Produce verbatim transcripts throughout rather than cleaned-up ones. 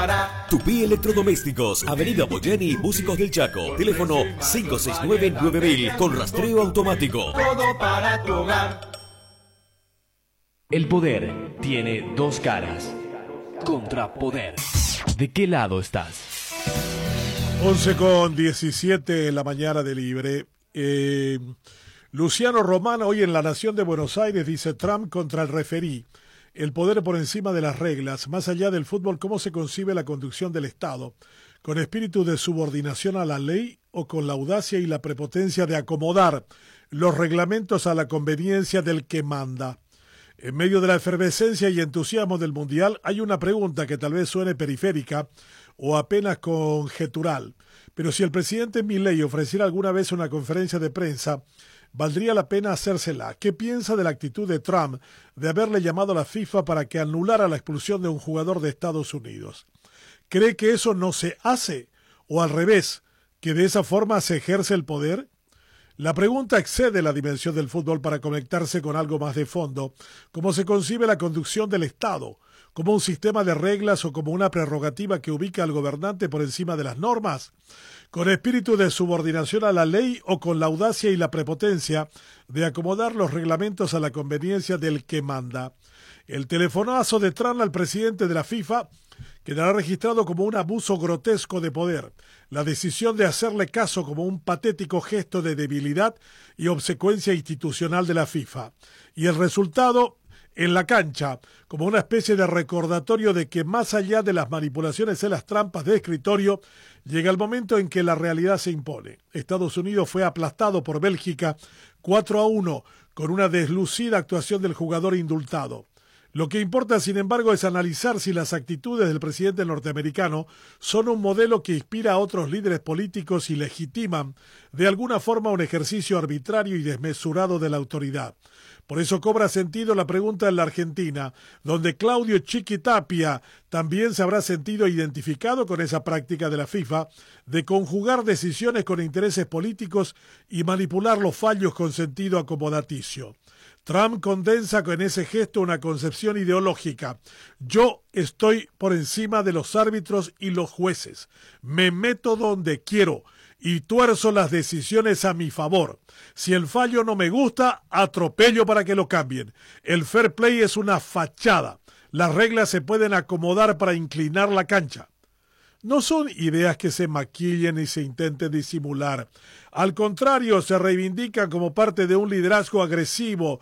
Tupí Electrodomésticos, Avenida Boyeni, Músicos del Chaco. Teléfono cinco seis nueve nueve mil con rastreo automático. Todo para tu hogar. El poder tiene dos caras. Contrapoder. ¿De qué lado estás? once con diecisiete en la mañana de Libre. Eh, Luciano Román hoy en La Nación de Buenos Aires dice: Trump contra el referí. El poder por encima de las reglas. Más allá del fútbol, ¿cómo se concibe la conducción del Estado? ¿Con espíritu de subordinación a la ley o con la audacia y la prepotencia de acomodar los reglamentos a la conveniencia del que manda? En medio de la efervescencia y entusiasmo del Mundial, hay una pregunta que tal vez suene periférica o apenas conjetural. Pero si el presidente Milei ofreciera alguna vez una conferencia de prensa, valdría la pena hacérsela. ¿Qué piensa de la actitud de Trump de haberle llamado a la FIFA para que anulara la expulsión de un jugador de Estados Unidos? ¿Cree que eso no se hace? ¿O al revés, que de esa forma se ejerce el poder? La pregunta excede la dimensión del fútbol para conectarse con algo más de fondo, como se concibe la conducción del Estado, como un sistema de reglas o como una prerrogativa que ubica al gobernante por encima de las normas, con espíritu de subordinación a la ley o con la audacia y la prepotencia de acomodar los reglamentos a la conveniencia del que manda. El telefonazo de Trump al presidente de la FIFA quedará registrado como un abuso grotesco de poder, la decisión de hacerle caso como un patético gesto de debilidad y obsecuencia institucional de la FIFA, y el resultado en la cancha, como una especie de recordatorio de que más allá de las manipulaciones y las trampas de escritorio, llega el momento en que la realidad se impone. Estados Unidos fue aplastado por Bélgica cuatro a uno con una deslucida actuación del jugador indultado. Lo que importa, sin embargo, es analizar si las actitudes del presidente norteamericano son un modelo que inspira a otros líderes políticos y legitiman de alguna forma un ejercicio arbitrario y desmesurado de la autoridad. Por eso cobra sentido la pregunta en la Argentina, donde Claudio Chiqui Tapia también se habrá sentido identificado con esa práctica de la FIFA de conjugar decisiones con intereses políticos y manipular los fallos con sentido acomodaticio. Trump condensa con ese gesto una concepción ideológica. Yo estoy por encima de los árbitros y los jueces. Me meto donde quiero y tuerzo las decisiones a mi favor. Si el fallo no me gusta, atropello para que lo cambien. El fair play es una fachada. Las reglas se pueden acomodar para inclinar la cancha. No son ideas que se maquillen y se intenten disimular. Al contrario, se reivindican como parte de un liderazgo agresivo,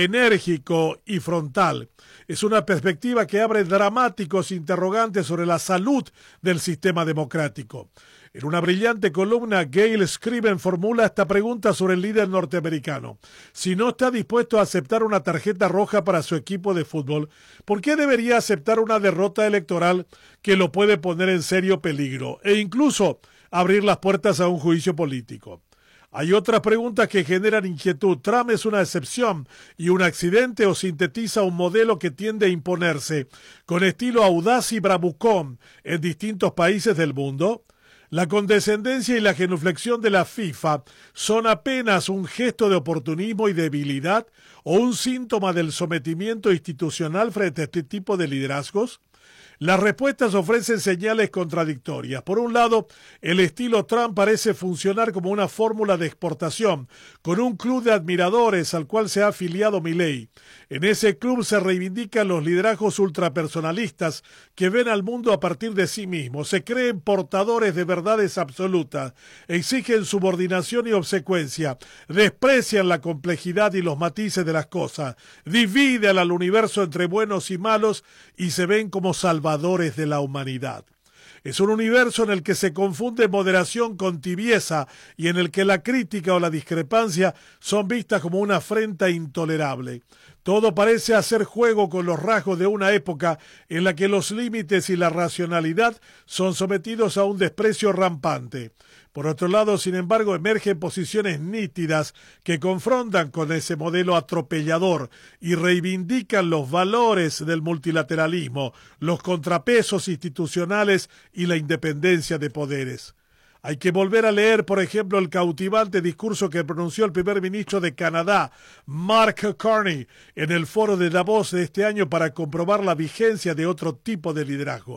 enérgico y frontal. Es una perspectiva que abre dramáticos interrogantes sobre la salud del sistema democrático. En una brillante columna, Gail Scriven formula esta pregunta sobre el líder norteamericano. Si no está dispuesto a aceptar una tarjeta roja para su equipo de fútbol, ¿por qué debería aceptar una derrota electoral que lo puede poner en serio peligro e incluso abrir las puertas a un juicio político? Hay otras preguntas que generan inquietud. ¿Trump es una excepción y un accidente o sintetiza un modelo que tiende a imponerse con estilo audaz y bravucón en distintos países del mundo? La condescendencia y la genuflexión de la FIFA son apenas un gesto de oportunismo y debilidad o un síntoma del sometimiento institucional frente a este tipo de liderazgos. Las respuestas ofrecen señales contradictorias. Por un lado, el estilo Trump parece funcionar como una fórmula de exportación, con un club de admiradores al cual se ha afiliado Milei. En ese club se reivindican los liderazgos ultrapersonalistas que ven al mundo a partir de sí mismos, se creen portadores de verdades absolutas, exigen subordinación y obsecuencia, desprecian la complejidad y los matices de las cosas, dividen al universo entre buenos y malos y se ven como salvadores de la humanidad. Es un universo en el que se confunde moderación con tibieza y en el que la crítica o la discrepancia son vistas como una afrenta intolerable. Todo parece hacer juego con los rasgos de una época en la que los límites y la racionalidad son sometidos a un desprecio rampante. Por otro lado, sin embargo, emergen posiciones nítidas que confrontan con ese modelo atropellador y reivindican los valores del multilateralismo, los contrapesos institucionales y la independencia de poderes. Hay que volver a leer, por ejemplo, el cautivante discurso que pronunció el primer ministro de Canadá, Mark Carney, en el foro de Davos de este año para comprobar la vigencia de otro tipo de liderazgo.